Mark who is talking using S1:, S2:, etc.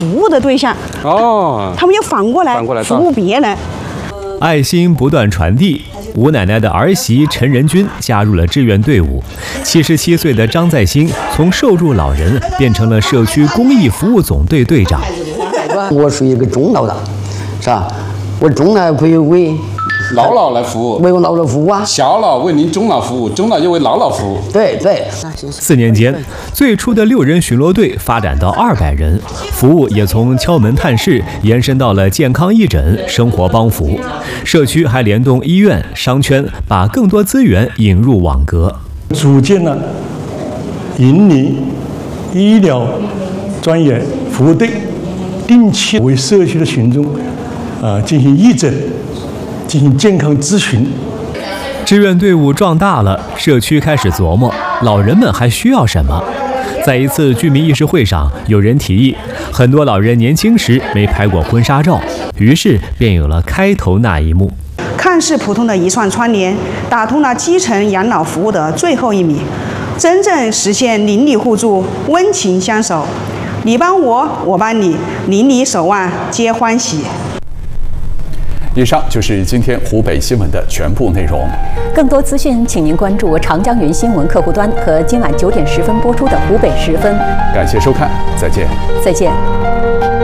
S1: 服务的对象。
S2: 哦，
S1: 他们又反过来服务别人。
S3: 爱心不断传递，吴奶奶的儿媳陈仁君加入了志愿队伍。77岁的张在兴从受助老人变成了社区公益服务总队队长。
S4: 我属于一个中老的，是吧？我中老可以为
S2: 老老来服务，
S4: 为我老老服务啊。
S2: 小老为您中老服务，中老又为老老服务。
S4: 对。
S3: 4年间，最初的6人巡逻队发展到200人，服务也从敲门探视延伸到了健康义诊、生活帮扶。社区还联动医院、商圈，把更多资源引入网格，
S5: 组建了引领医疗专业服务队，定期为社区的群众进行义诊，进行健康咨询。
S3: 志愿队伍壮大了，社区开始琢磨老人们还需要什么。在一次居民议事会上，有人提议，很多老人年轻时没拍过婚纱照，于是便有了开头那一幕。
S1: 看似普通的一串串联，打通了基层养老服务的最后1米，真正实现邻里互助、温情相守。你帮我，我帮你，邻里守望皆欢喜。
S6: 以上就是今天湖北新闻的全部内容。
S7: 更多资讯，请您关注长江云新闻客户端和今晚9点10分播出的湖北10分。
S6: 感谢收看，再见。
S7: 再见。